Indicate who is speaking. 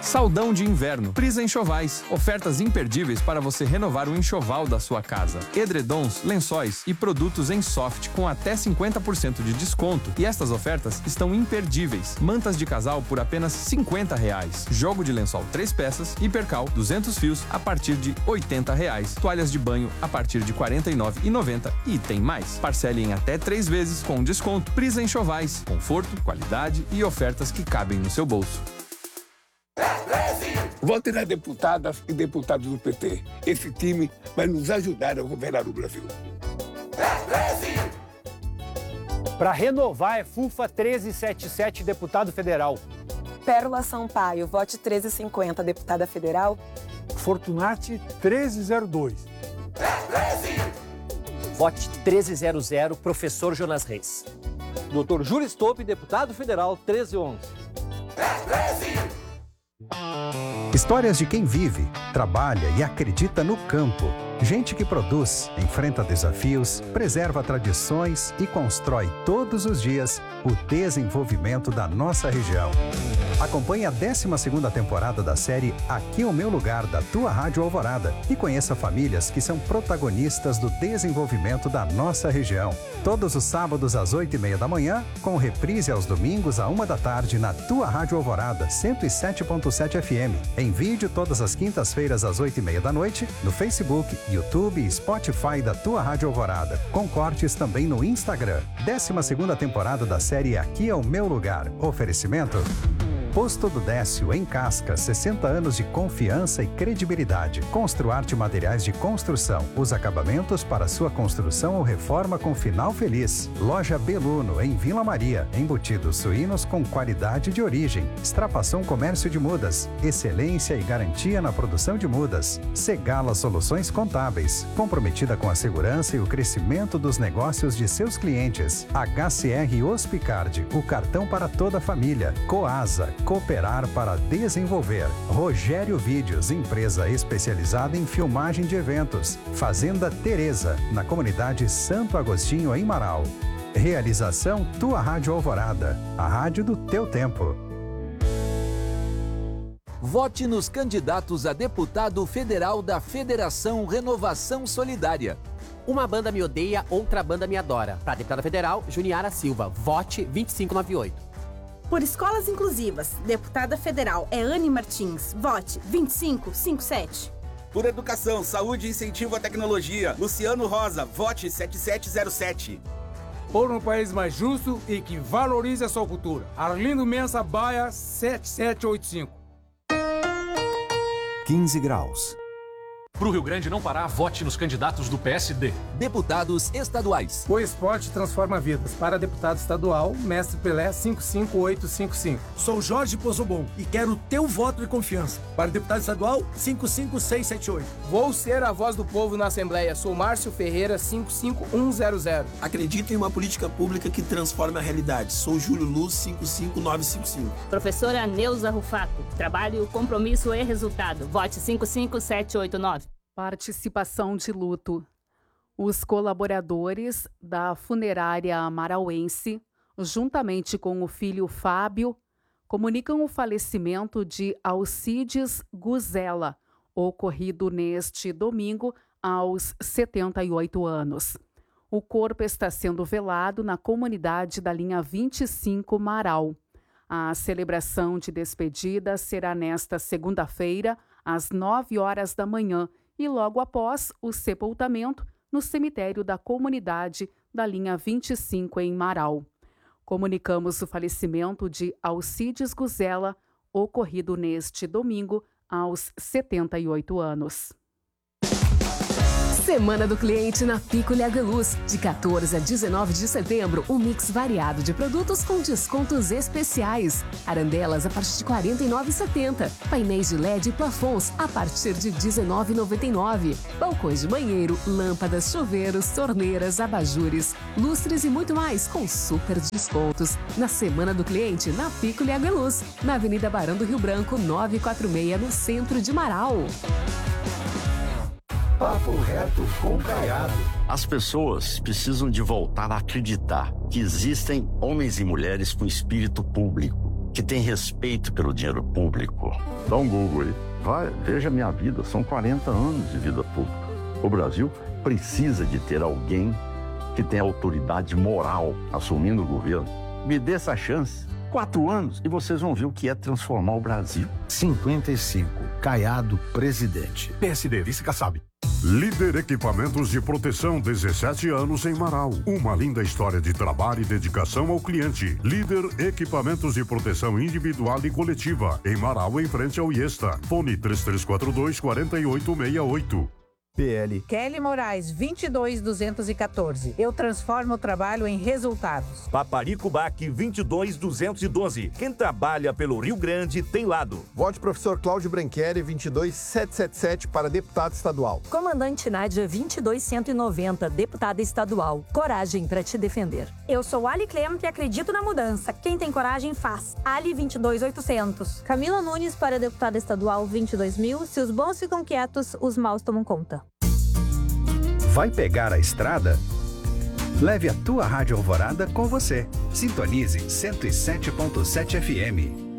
Speaker 1: Saldão de inverno. Prisa Enxovais. Ofertas imperdíveis para você renovar o enxoval da sua casa. Edredons, lençóis e produtos em soft com até 50% de desconto. E estas ofertas estão imperdíveis. Mantas de casal por apenas R$50. Jogo de lençol 3 peças e percal 200 fios a partir de R$80. Toalhas de banho a partir de R$49,90 e tem mais. Parcele em até 3 vezes com desconto. Prisa Enxovais. Conforto, qualidade e ofertas que cabem no seu bolso.
Speaker 2: Vote nas deputadas e deputados do PT. Esse time vai nos ajudar a governar o Brasil.
Speaker 3: Para renovar é FUFA 1377, deputado federal.
Speaker 4: Pérola Sampaio, vote 1350, deputada federal.
Speaker 5: Fortunati 1302.
Speaker 6: Vote 1300, professor Jonas Reis.
Speaker 7: Dr. Júlio Stolpe, deputado federal 1311.
Speaker 8: Histórias de quem vive, trabalha e acredita no campo. Gente que produz, enfrenta desafios, preserva tradições e constrói todos os dias o desenvolvimento da nossa região. Acompanhe a 12ª temporada da série Aqui é o Meu Lugar, da tua Rádio Alvorada, e conheça famílias que são protagonistas do desenvolvimento da nossa região. Todos os sábados às 8h30 da manhã, com reprise aos domingos à 1 da tarde na tua Rádio Alvorada, 107.7 FM. Em vídeo todas as quintas-feiras às 8h30 da noite, no Facebook, YouTube e Spotify da tua Rádio Alvorada, com cortes também no Instagram. 12ª temporada da série Aqui é o Meu Lugar. Oferecimento Posto do Décio, em Casca, 60 anos de confiança e credibilidade. Construarte Materiais de Construção, os acabamentos para sua construção ou reforma com final feliz. Loja Beluno, em Vila Maria, embutidos suínos com qualidade de origem. Extrapação Comércio de Mudas, excelência e garantia na produção de mudas. Segala Soluções Contábeis, comprometida com a segurança e o crescimento dos negócios de seus clientes. HCR Hospicard, o cartão para toda a família. Coasa, cooperar para desenvolver. Rogério Vídeos, empresa especializada em filmagem de eventos. Fazenda Teresa, na comunidade Santo Agostinho, em Marau. Realização Tua Rádio Alvorada, a rádio do teu tempo.
Speaker 9: Vote nos candidatos a deputado federal da Federação Renovação Solidária.
Speaker 6: Uma banda me odeia, outra banda me adora. Para deputada federal, Juniara Silva. Vote 2598.
Speaker 10: Por escolas inclusivas, deputada federal é Anne Martins. Vote 2557.
Speaker 11: Por educação, saúde e incentivo à tecnologia, Luciano Rosa. Vote 7707.
Speaker 5: Por um país mais justo e que valorize a sua cultura, Arlindo Mensa Baia 7785.
Speaker 12: 15 graus.
Speaker 13: Para o Rio Grande não parar, vote nos candidatos do PSD.
Speaker 9: Deputados estaduais.
Speaker 5: O esporte transforma vidas. Para deputado estadual, Mestre Pelé 55855.
Speaker 14: Sou Jorge Pozobon e quero o teu voto de confiança. Para deputado estadual, 55678.
Speaker 15: Vou ser a voz do povo na Assembleia. Sou Márcio Ferreira 55100.
Speaker 16: Acredito em uma política pública que transforme a realidade. Sou Júlio Luz 55955.
Speaker 17: Professora Neuza Rufato. Trabalho, compromisso e resultado. Vote 55789.
Speaker 18: Participação de luto. Os colaboradores da funerária marauense, juntamente com o filho Fábio, comunicam o falecimento de Alcides Guzela, ocorrido neste domingo aos 78 anos. O corpo está sendo velado na comunidade da linha 25 Marau. A celebração de despedida será nesta segunda-feira, às 9 horas da manhã, e logo após o sepultamento no cemitério da comunidade da linha 25 em Marau. Comunicamos o falecimento de Alcides Guzela, ocorrido neste domingo aos 78 anos.
Speaker 19: Semana do Cliente na Piccoli Aguiluz. De 14 a 19 de setembro, um mix variado de produtos com descontos especiais. Arandelas a partir de R$ 49,70. Painéis de LED e plafons a partir de R$ 19,99. Balcões de banheiro, lâmpadas, chuveiros, torneiras, abajures, lustres e muito mais com super descontos. Na Semana do Cliente na Piccoli Aguiluz. Na Avenida Barão do Rio Branco, 946, no centro de Marau.
Speaker 12: Papo reto com Caiado.
Speaker 20: As pessoas precisam de voltar a acreditar que existem homens e mulheres com espírito público, que tem respeito pelo dinheiro público. Dá um Google aí. Vai, veja minha vida. São 40 anos de vida pública. O Brasil precisa de ter alguém que tenha autoridade moral assumindo o governo. Me dê essa chance. 4 anos e vocês vão ver o que é transformar o Brasil.
Speaker 12: 55. Caiado, presidente.
Speaker 21: PSD, vice-Kassab. Líder Equipamentos de Proteção, 17 anos em Marau. Uma linda história de trabalho e dedicação ao cliente. Líder Equipamentos de Proteção Individual e Coletiva. Em Marau, em frente ao IESTA. Fone 3342-4868.
Speaker 22: PL. Kelly Moraes, 22.214. Eu transformo o trabalho em resultados.
Speaker 23: Paparico Bac, 22.212. Quem trabalha pelo Rio Grande tem lado.
Speaker 24: Vote professor Cláudio Branchieri, 22.777 para deputado estadual.
Speaker 25: Comandante Nádia, 22.190, deputada estadual. Coragem para te defender.
Speaker 26: Eu sou Ali Clemente e acredito na mudança. Quem tem coragem faz. Ali, 22.800.
Speaker 27: Camila Nunes para deputada estadual, 22.000. Se os bons ficam quietos, os maus tomam conta.
Speaker 8: Vai pegar a estrada? Leve a tua Rádio Alvorada com você. Sintonize 107.7 FM.